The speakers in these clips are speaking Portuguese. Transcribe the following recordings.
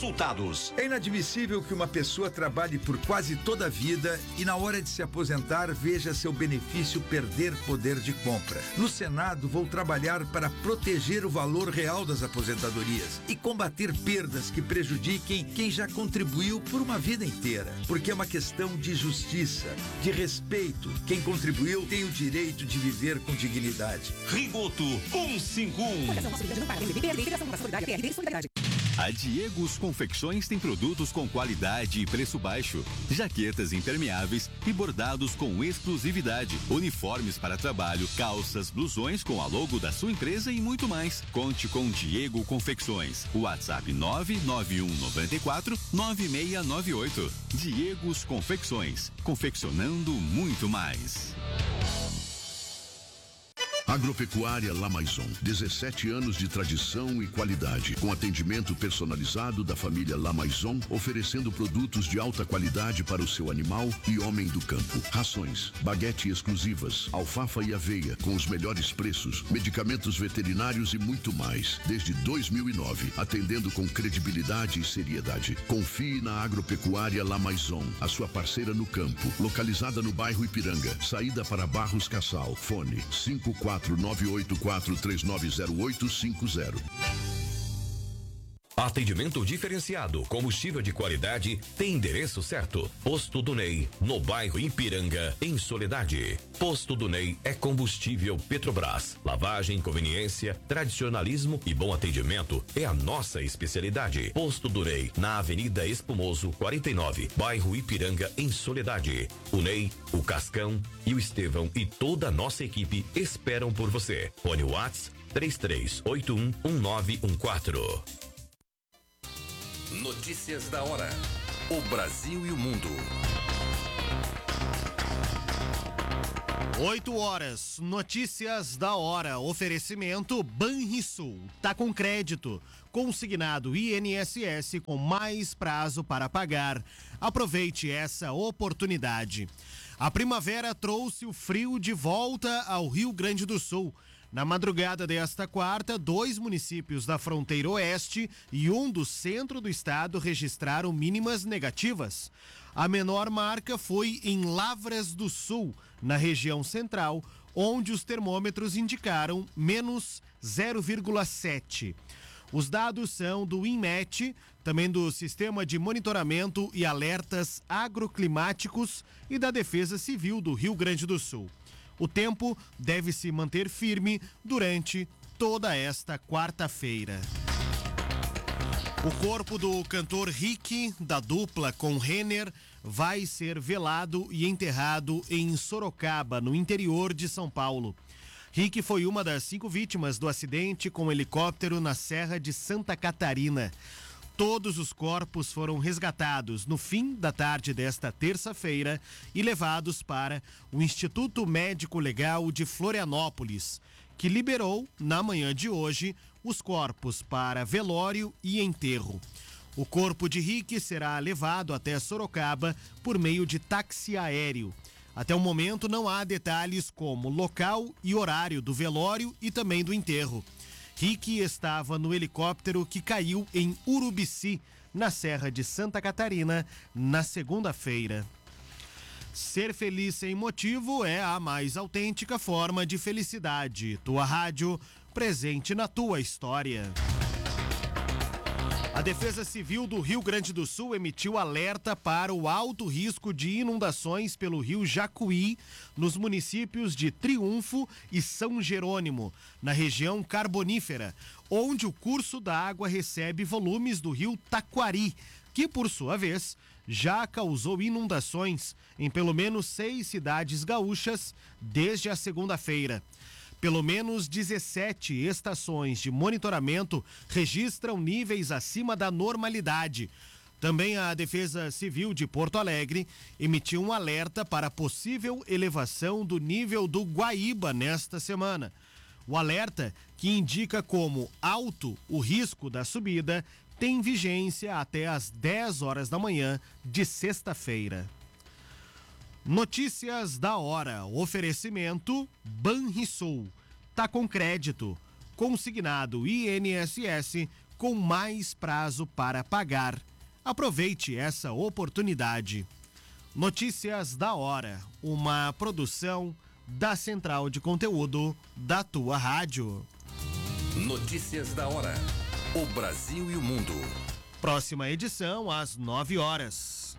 resultados. É inadmissível que uma pessoa trabalhe por quase toda a vida e na hora de se aposentar veja seu benefício perder poder de compra. No Senado, vou trabalhar para proteger o valor real das aposentadorias e combater perdas que prejudiquem quem já contribuiu por uma vida inteira. Porque é uma questão de justiça, de respeito. Quem contribuiu tem o direito de viver com dignidade. Rigoto 151. A Diegos Confecções tem produtos com qualidade e preço baixo, jaquetas impermeáveis e bordados com exclusividade, uniformes para trabalho, calças, blusões com a logo da sua empresa e muito mais. Conte com Diego Confecções. WhatsApp 991949698. Diegos Confecções, confeccionando muito mais. Agropecuária La Maison, 17 anos de tradição e qualidade, com atendimento personalizado da família La Maison, oferecendo produtos de alta qualidade para o seu animal e homem do campo. Rações, baguete exclusivas, alfafa e aveia com os melhores preços, medicamentos veterinários e muito mais. Desde 2009, atendendo com credibilidade e seriedade. Confie na Agropecuária La Maison, a sua parceira no campo, localizada no bairro Ipiranga, saída para Barros Cassal. Fone 54984390850. Atendimento diferenciado, combustível de qualidade, tem endereço certo. Posto do Ney, no bairro Ipiranga, em Soledade. Posto do Ney é combustível Petrobras. Lavagem, conveniência, tradicionalismo e bom atendimento é a nossa especialidade. Posto do Ney, na Avenida Espumoso, 49, bairro Ipiranga, em Soledade. O Ney, o Cascão e o Estevão e toda a nossa equipe esperam por você. Fone WhatsApp 33811914. Notícias da hora. O Brasil e o mundo. 8h. Notícias da hora. Oferecimento Banrisul. Tá com crédito. Consignado INSS com mais prazo para pagar. Aproveite essa oportunidade. A primavera trouxe o frio de volta ao Rio Grande do Sul. Na madrugada desta quarta, 2 municípios da fronteira oeste e um do centro do estado registraram mínimas negativas. A menor marca foi em Lavras do Sul, na região central, onde os termômetros indicaram menos 0,7. Os dados são do INMET, também do Sistema de Monitoramento e Alertas Agroclimáticos e da Defesa Civil do Rio Grande do Sul. O tempo deve se manter firme durante toda esta quarta-feira. O corpo do cantor Rick, da dupla com Renner, vai ser velado e enterrado em Sorocaba, no interior de São Paulo. Rick foi uma das 5 vítimas do acidente com helicóptero na Serra de Santa Catarina. Todos os corpos foram resgatados no fim da tarde desta terça-feira e levados para o Instituto Médico Legal de Florianópolis, que liberou, na manhã de hoje, os corpos para velório e enterro. O corpo de Rick será levado até Sorocaba por meio de táxi aéreo. Até o momento não há detalhes como local e horário do velório e também do enterro. Rick estava no helicóptero que caiu em Urubici, na Serra de Santa Catarina, na segunda-feira. Ser feliz sem motivo é a mais autêntica forma de felicidade. Tua rádio, presente na tua história. A Defesa Civil do Rio Grande do Sul emitiu alerta para o alto risco de inundações pelo rio Jacuí, nos municípios de Triunfo e São Jerônimo, na região carbonífera, onde o curso da água recebe volumes do rio Taquari, que, por sua vez, já causou inundações em pelo menos 6 cidades gaúchas desde a segunda-feira. Pelo menos 17 estações de monitoramento registram níveis acima da normalidade. Também a Defesa Civil de Porto Alegre emitiu um alerta para possível elevação do nível do Guaíba nesta semana. O alerta, que indica como alto o risco da subida, tem vigência até às 10 horas da manhã de sexta-feira. Notícias da hora. Oferecimento Banrisul. Tá com crédito. Consignado INSS com mais prazo para pagar. Aproveite essa oportunidade. Notícias da hora, uma produção da Central de Conteúdo da tua rádio. Notícias da hora. O Brasil e o mundo. Próxima edição às 9 horas.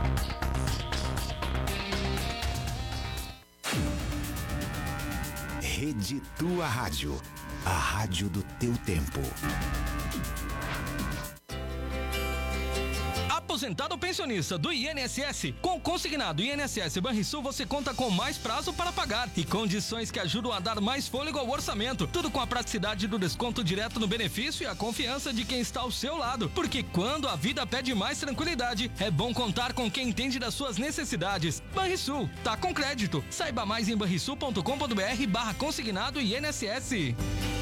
Rede Tua Rádio, a rádio do teu tempo. Aposentado ou pensionista do INSS, com o consignado INSS Banrisul você conta com mais prazo para pagar e condições que ajudam a dar mais fôlego ao orçamento. Tudo com a praticidade do desconto direto no benefício e a confiança de quem está ao seu lado. Porque quando a vida pede mais tranquilidade, é bom contar com quem entende das suas necessidades. Banrisul, tá com crédito. Saiba mais em banrisul.com.br/consignado INSS.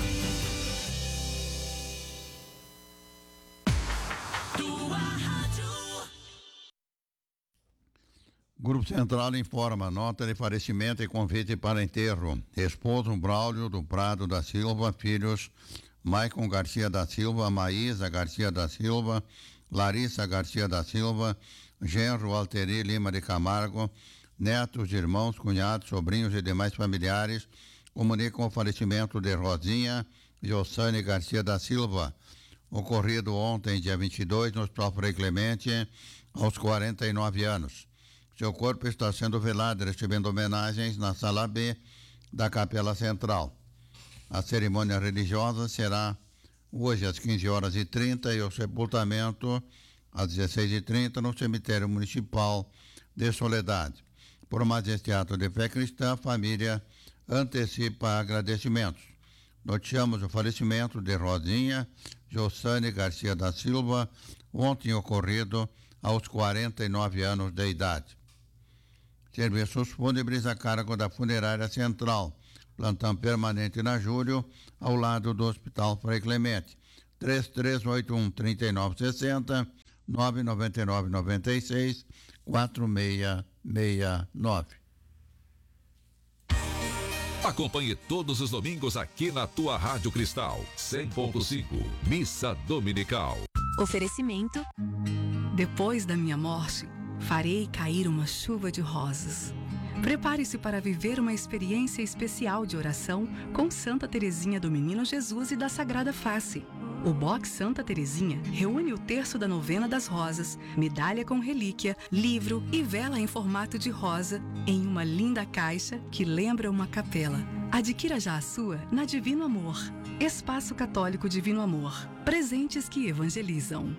Grupo Central informa, nota de falecimento e convite para enterro. Esposo Braulio do Prado da Silva, filhos Maicon Garcia da Silva, Maísa Garcia da Silva, Larissa Garcia da Silva, genro Alteri Lima de Camargo, netos, irmãos, cunhados, sobrinhos e demais familiares comunicam o falecimento de Rosinha Jossane Garcia da Silva, ocorrido ontem, dia 22, no Hospital Frei Clemente, aos 49 anos. Seu corpo está sendo velado, recebendo homenagens na Sala B da Capela Central. A cerimônia religiosa será hoje às 15h30 e o sepultamento às 16h30 no cemitério municipal de Soledade. Por mais este ato de fé cristã, a família antecipa agradecimentos. Noticiamos o falecimento de Rosinha Jossane Garcia da Silva, ontem ocorrido aos 49 anos de idade. Serviços fúnebres a cargo da Funerária Central. Plantão permanente na Júlio, ao lado do Hospital Frei Clemente. 3381-3960, 999-96-4669. Acompanhe todos os domingos aqui na tua Rádio Cristal, 100.5, Missa Dominical. Oferecimento. Depois da minha morte, farei cair uma chuva de rosas. Prepare-se para viver uma experiência especial de oração com Santa Teresinha do Menino Jesus e da Sagrada Face. O Box Santa Teresinha reúne o terço da novena das rosas, medalha com relíquia, livro e vela em formato de rosa em uma linda caixa que lembra uma capela. Adquira já a sua na Divino Amor. Espaço Católico Divino Amor. Presentes que evangelizam.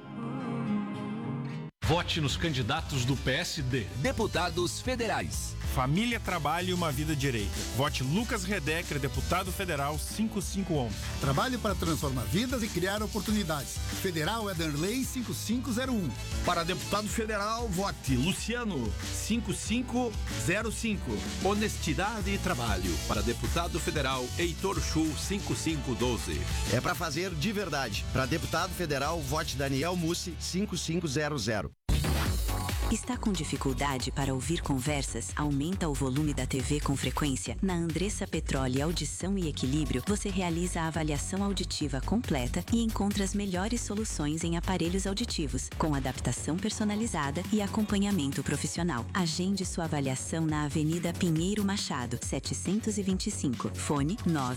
Vote nos candidatos do PSD. Deputados federais. Família, Trabalho e uma Vida Direita. Vote Lucas Redecker, deputado federal 5511. Trabalho para transformar vidas e criar oportunidades. Federal Ederley 5501. Para deputado federal, vote Luciano 5505. Honestidade e trabalho. Para deputado federal, Heitor Chu 5512. É para fazer de verdade. Para deputado federal, vote Daniel Mussi 5500. Está com dificuldade para ouvir conversas? Aumenta o volume da TV com frequência? Na Andressa Petroli Audição e Equilíbrio, você realiza a avaliação auditiva completa e encontra as melhores soluções em aparelhos auditivos, com adaptação personalizada e acompanhamento profissional. Agende sua avaliação na Avenida Pinheiro Machado, 725. Fone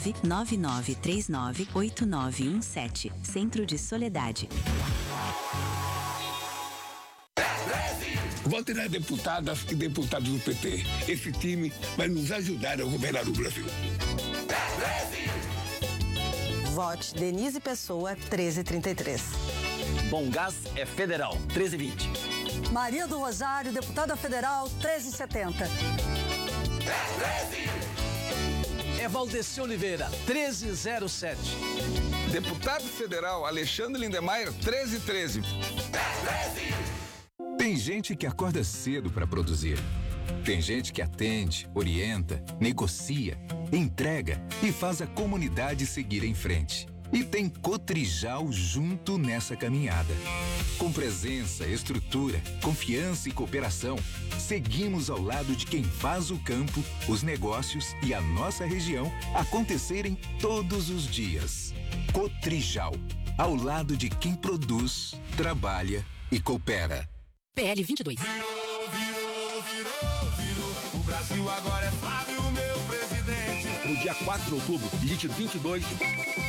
999398917. Centro de Soledade. Vote na deputada e deputados do PT. Esse time vai nos ajudar a governar o Brasil. Vote Denise Pessoa, 1333. Bom Gás é federal, 1320. Maria do Rosário, deputada federal, 1370. É Valdeci Oliveira, 1307. Deputado federal Alexandre Lindemeyer, 1313. Tem gente que acorda cedo para produzir. Tem gente que atende, orienta, negocia, entrega e faz a comunidade seguir em frente. E tem Cotrijal junto nessa caminhada. Com presença, estrutura, confiança e cooperação, seguimos ao lado de quem faz o campo, os negócios e a nossa região acontecerem todos os dias. Cotrijal, ao lado de quem produz, trabalha e coopera. PL 22. O Brasil agora é Flávio, meu presidente. No dia 4 de outubro, líquido 22.